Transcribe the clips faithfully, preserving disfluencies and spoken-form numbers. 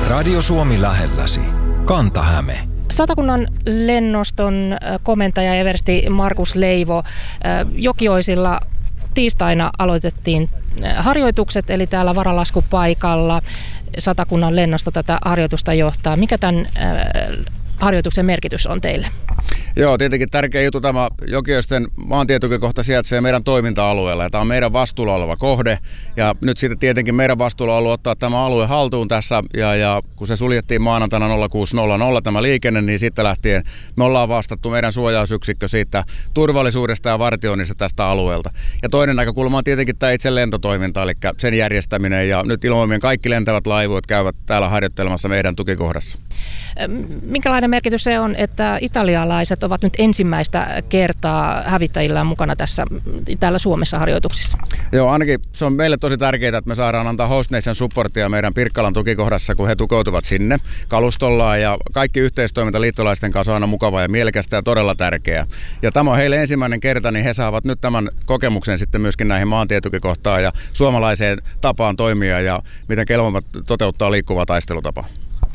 Radio Suomi lähelläsi. Kanta-Häme. Satakunnan lennoston komentaja eversti Markus Leivo. Jokioisilla tiistaina aloitettiin harjoitukset, eli täällä varalaskupaikalla Satakunnan lennosto tätä harjoitusta johtaa. Mikä tämän harjoituksen merkitys on teille? Joo, tietenkin tärkeä juttu. Tämä Jokioisten maantietukikohta sijaitsee meidän toiminta-alueella ja tämä on meidän vastuulla oleva kohde. Ja nyt sitten tietenkin meidän vastuulla on ollut ottaa tämä alue haltuun tässä ja, ja kun se suljettiin maanantaina nolla kuusi nolla nolla tämä liikenne, niin sitten lähtien me ollaan vastattu meidän suojausyksikkö siitä turvallisuudesta ja vartioinnista tästä alueelta. Ja toinen näkökulma on tietenkin tämä itse lentotoiminta, eli sen järjestäminen ja nyt Ilmavoimien kaikki lentävät laivuet käyvät täällä harjoittelemassa meidän tukikohdassa. Minkälainen merkitys se on, että italialaiset ovat nyt ensimmäistä kertaa hävittäjillään mukana tässä täällä Suomessa harjoituksissa? Joo, ainakin se on meille tosi tärkeää, että me saadaan antaa Host Nation supportia meidän Pirkkalan tukikohdassa, kun he tukeutuvat sinne kalustollaan ja kaikki yhteistoiminta liittolaisten kanssa on aina mukavaa ja mielekästä ja todella tärkeää. Ja tämä on heille ensimmäinen kerta, niin he saavat nyt tämän kokemuksen sitten myöskin näihin maantietukikohtaan ja suomalaiseen tapaan toimia ja miten Kelvoimat toteuttaa liikkuvaa taistelutapaa.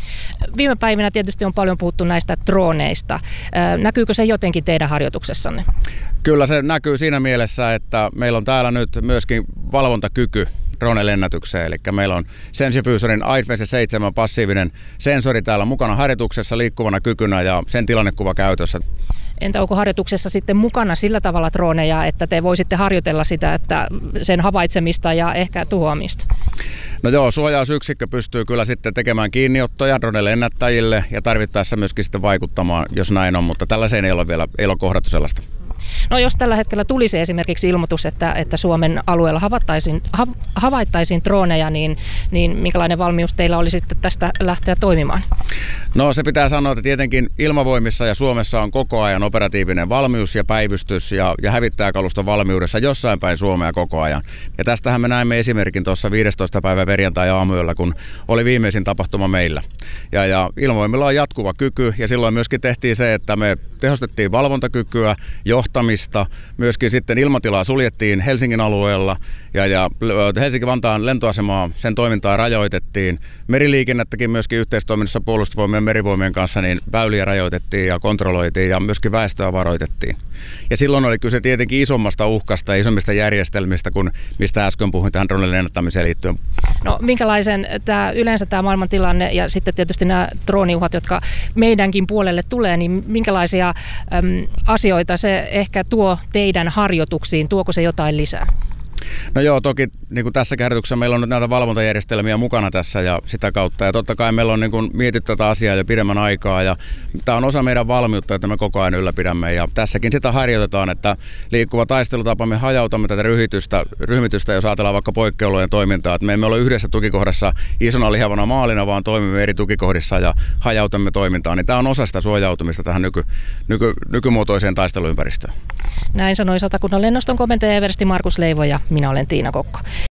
Viime päivinä tietysti on paljon puhuttu näistä droneista. Näkyykö se jotenkin teidän harjoituksessanne? Kyllä se näkyy siinä mielessä, että meillä on täällä nyt myöskin valvontakyky drone-lennätykseen. Eli meillä on Sensifusorin iPhone seitsemän passiivinen sensori täällä mukana harjoituksessa liikkuvana kykynä ja sen tilannekuva käytössä. Entä onko harjoituksessa sitten mukana sillä tavalla droneja, että te voisitte harjoitella sitä, että sen havaitsemista ja ehkä tuhoamista? No joo, suojausyksikkö pystyy kyllä sitten tekemään kiinniottoja drone-lennättäjille ja tarvittaessa myöskin sitten vaikuttamaan, jos näin on, mutta tällaiseen ei ole vielä ei ole kohdattu sellaista. No jos tällä hetkellä tulisi esimerkiksi ilmoitus, että, että Suomen alueella havaittaisiin, havaittaisiin droneja, niin, niin minkälainen valmius teillä olisi sitten tästä lähteä toimimaan? No se pitää sanoa, että tietenkin Ilmavoimissa ja Suomessa on koko ajan operatiivinen valmius ja päivystys ja, ja hävittäjäkaluston valmiudessa jossain päin Suomea koko ajan. Ja tästähän me näimme esimerkin tuossa viidestoista päivä perjantai-aamuyöllä, kun oli viimeisin tapahtuma meillä. Ja, ja Ilmavoimilla on jatkuva kyky ja silloin myöskin tehtiin se, että me tehostettiin valvontakykyä, johtamista, myöskin sitten ilmatilaa suljettiin Helsingin alueella ja, ja Helsinki-Vantaan lentoasemaa, sen toimintaa rajoitettiin. Meriliikennettäkin myöskin yhteistoiminnassa puolustusvoimien ja merivoimien kanssa niin väyliä rajoitettiin ja kontrolloitiin ja myöskin väestöä varoitettiin. Ja silloin oli kyse tietenkin isommasta uhkasta ja isommista järjestelmistä kuin mistä äsken puhuin tähän dronen lennättämiseen liittyen. No minkälaisen tämä, yleensä tämä maailmantilanne ja sitten tietysti nämä drooniuhat, jotka meidänkin puolelle tulee, niin minkälaisia äm, asioita se ehkä tuo teidän harjoituksiin? Tuoko se jotain lisää? No joo, toki niin kuin tässä harjoituksessa meillä on nyt näitä valvontajärjestelmiä mukana tässä ja sitä kautta. Ja totta kai meillä on niin kuin mietitty tätä asiaa jo pidemmän aikaa ja tämä on osa meidän valmiutta, jota me koko ajan ylläpidämme. Ja tässäkin sitä harjoitetaan, että liikkuva taistelutapa me hajautamme tätä ryhmitystä, ryhmitystä jos ajatellaan vaikka poikkeolojen toimintaa. Että me emme ole yhdessä tukikohdassa isona lihavana maalina, vaan toimimme eri tukikohdissa ja hajautamme toimintaa. Niin tämä on osa sitä suojautumista tähän nyky, nyky, nykymuotoiseen taisteluympäristöön. Näin sanoi Satakunnan lennoston komentaja eversti Markus Leivo ja minä olen Tiina Kokko.